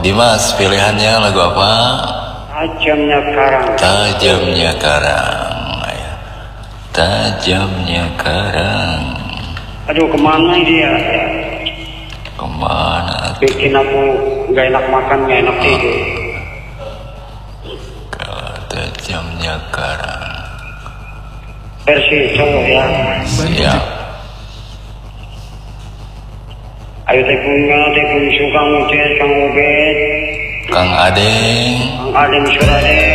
Dimas, pilihannya lagu apa? Tajamnya Karang. Tajamnya Karang. Ya. Tajamnya Karang. Aduh, kemana dia? Kemana? Bikin aku nggak enak makan, nggak enak tidur. Kalau tajamnya Karang. Versi cowok ya. Siap. Ayo tepungnya, tepung sukang uces, kang ubed, Kang Adeng. kang adem surade.